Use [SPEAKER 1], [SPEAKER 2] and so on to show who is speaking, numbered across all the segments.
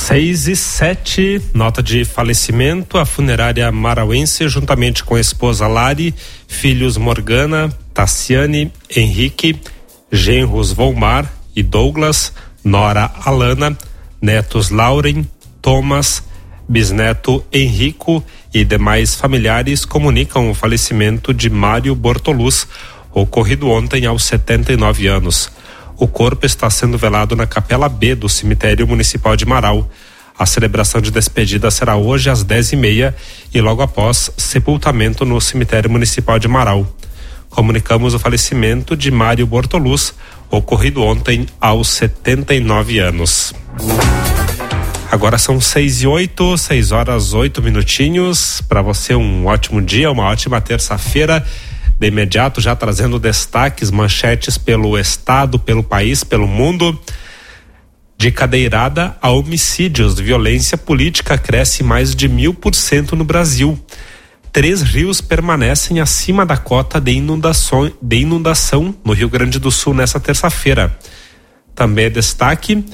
[SPEAKER 1] 6:07, nota de falecimento. A funerária marauense, juntamente com a esposa Lari, filhos Morgana, Tassiane, Henrique, genros Volmar e Douglas, nora Alana, netos Lauren, Thomas, bisneto Henrico e demais familiares comunicam o falecimento de Mário Bortoluz, ocorrido ontem aos 79 anos. O corpo está sendo velado na Capela B do Cemitério Municipal de Marau. A celebração de despedida será hoje às 10h30 e logo após sepultamento no Cemitério Municipal de Marau. Comunicamos o falecimento de Mário Bortoluz, ocorrido ontem aos 79 anos. Agora são 6:08, 6h08. Para você um ótimo dia, uma ótima terça-feira. De imediato já trazendo destaques, manchetes pelo estado, pelo país, pelo mundo. De cadeirada a homicídios, violência política cresce mais de 1000% no Brasil. 3 rios permanecem acima da cota de inundação no Rio Grande do Sul nessa terça-feira. Também é destaque: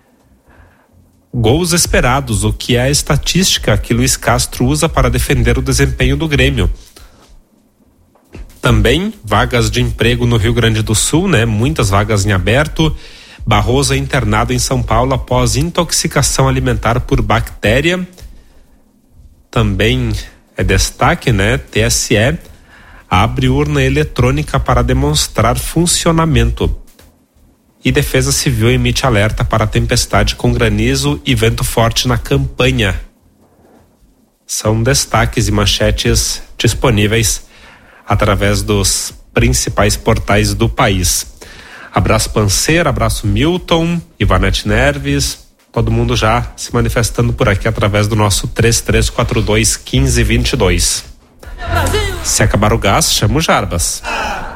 [SPEAKER 1] gols esperados, o que é a estatística que Luiz Castro usa para defender o desempenho do Grêmio. Também vagas de emprego no Rio Grande do Sul, muitas vagas em aberto. Barroso é internado em São Paulo após intoxicação alimentar por bactéria. Também é destaque, TSE abre urna eletrônica para demonstrar funcionamento. E Defesa Civil emite alerta para tempestade com granizo e vento forte na campanha. São destaques e manchetes disponíveis através dos principais portais do país. Abraço Panceira, abraço Milton, Ivanete Neves, todo mundo já se manifestando por aqui através do nosso 3342-1522. Se acabar o gás, chama o Jarbas.